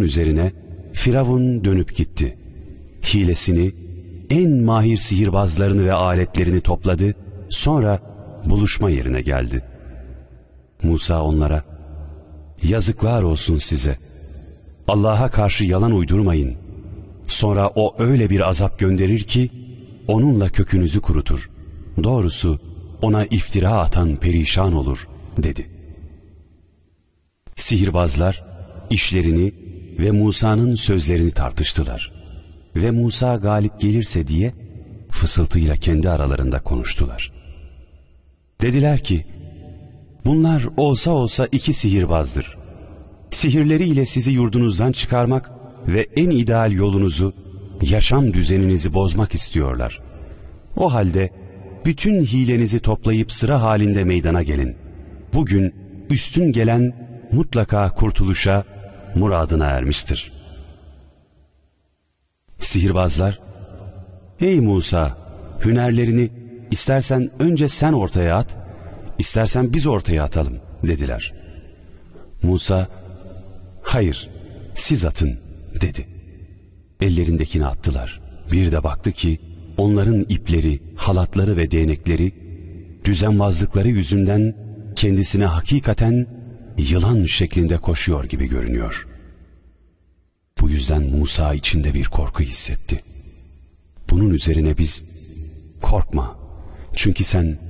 üzerine Firavun dönüp gitti. Hilesini, en mahir sihirbazlarını ve aletlerini topladı, sonra buluşma yerine geldi. Musa onlara, yazıklar olsun size, Allah'a karşı yalan uydurmayın, sonra o öyle bir azap gönderir ki onunla kökünüzü kurutur, doğrusu ona iftira atan perişan olur dedi. Sihirbazlar işlerini ve Musa'nın sözlerini tartıştılar ve Musa galip gelirse diye fısıltıyla kendi aralarında konuştular. Dediler ki, bunlar olsa olsa iki sihirbazdır. Sihirleriyle sizi yurdunuzdan çıkarmak ve en ideal yolunuzu, yaşam düzeninizi bozmak istiyorlar. O halde bütün hilenizi toplayıp sıra halinde meydana gelin. Bugün üstün gelen mutlaka kurtuluşa, muradına ermiştir. Sihirbazlar, ey Musa, hünerlerini istersen önce sen ortaya at, istersen biz ortaya atalım dediler. Musa, hayır, siz atın dedi. Ellerindekini attılar. Bir de baktı ki onların ipleri, halatları ve değnekleri düzenbazlıkları yüzünden kendisine hakikaten yılan şeklinde koşuyor gibi görünüyor. Bu yüzden Musa içinde bir korku hissetti. Bunun üzerine biz, korkma, çünkü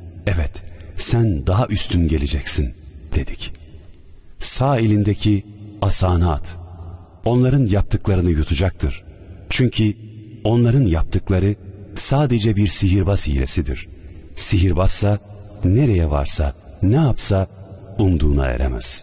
sen daha üstün geleceksin dedik. Sağ elindeki asanı at, onların yaptıklarını yutacaktır. Çünkü onların yaptıkları sadece bir sihirbaz hilesidir. Sihirbazsa nereye varsa, ne yapsa umduğuna eremez.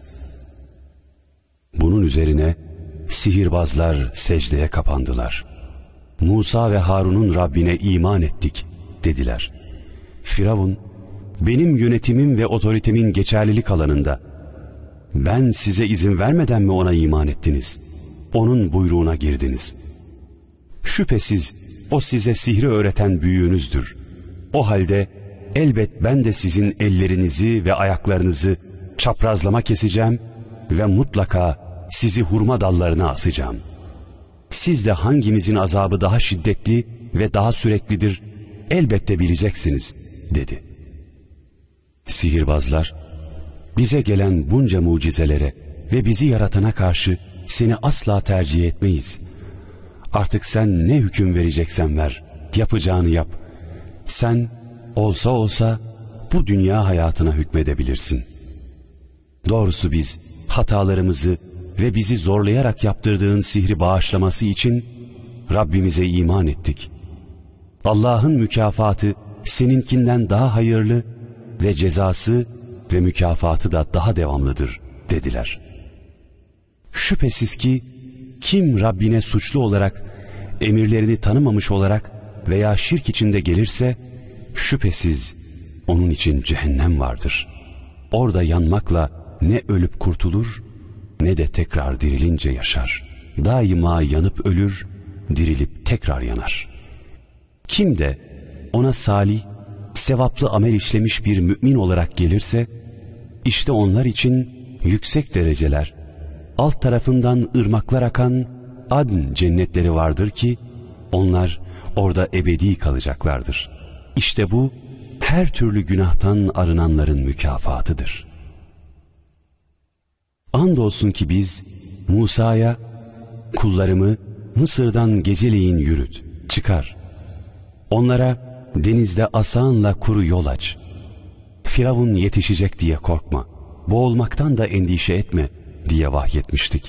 Bunun üzerine sihirbazlar secdeye kapandılar. Musa ve Harun'un Rabbine iman ettik dediler. Firavun, benim yönetimim ve otoritemin geçerlilik alanında, ben size izin vermeden mi ona iman ettiniz? Onun buyruğuna girdiniz. Şüphesiz o size sihri öğreten büyüğünüzdür. O halde elbet ben de sizin ellerinizi ve ayaklarınızı çaprazlama keseceğim ve mutlaka sizi hurma dallarına asacağım. Siz de hangimizin azabı daha şiddetli ve daha süreklidir elbette bileceksiniz dedi. Sihirbazlar, bize gelen bunca mucizelere ve bizi yaratana karşı seni asla tercih etmeyiz. Artık sen ne hüküm vereceksen ver, yapacağını yap. Sen olsa olsa bu dünya hayatına hükmedebilirsin. Doğrusu biz hatalarımızı ve bizi zorlayarak yaptırdığın sihri bağışlaması için Rabbimize iman ettik. Allah'ın mükafatı seninkinden daha hayırlı ve cezası ve mükafatı da daha devamlıdır dediler. Şüphesiz ki kim Rabbine suçlu olarak, emirlerini tanımamış olarak veya şirk içinde gelirse, şüphesiz onun için cehennem vardır. Orada yanmakla ne ölüp kurtulur, ne de tekrar dirilince yaşar. Daima yanıp ölür, dirilip tekrar yanar. Kim de ona salih, sevaplı amel işlemiş bir mümin olarak gelirse, işte onlar için yüksek dereceler, alt tarafından ırmaklar akan adn cennetleri vardır ki, onlar orada ebedi kalacaklardır. İşte bu, her türlü günahtan arınanların mükafatıdır. Andolsun ki biz Musa'ya, kullarımı Mısır'dan geceleyin yürüt, çıkar. Onlara denizde asanla kuru yol aç. Firavun yetişecek diye korkma, boğulmaktan da endişe etme diye vahyetmiştik.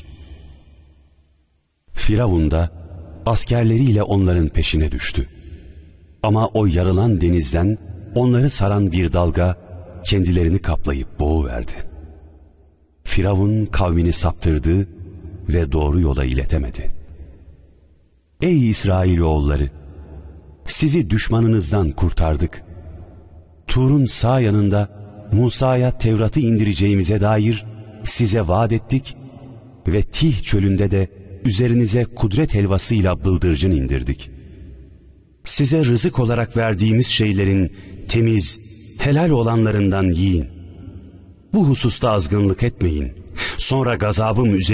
Firavun da askerleriyle onların peşine düştü. Ama o yarılan denizden onları saran bir dalga kendilerini kaplayıp boğuverdi. Firavun kavmini saptırdı ve doğru yola iletemedi. Ey İsrailoğulları! Sizi düşmanınızdan kurtardık. Tur'un sağ yanında Musa'ya Tevrat'ı indireceğimize dair size vaat ettik ve Tih çölünde de üzerinize kudret helvasıyla bıldırcın indirdik. Size rızık olarak verdiğimiz şeylerin temiz, helal olanlarından yiyin. Bu hususta azgınlık etmeyin. Sonra gazabım üzerinize